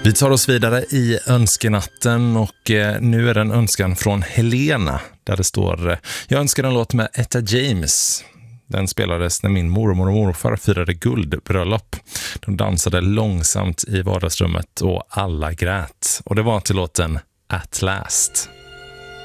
Vi tar oss vidare i önskenatten och nu är det en önskan från Helena där det står: jag önskar en låt med Etta James. Den spelades när min mormor och morfar firade guldbröllop. De dansade långsamt i vardagsrummet och alla grät. Och det var till låten At Last.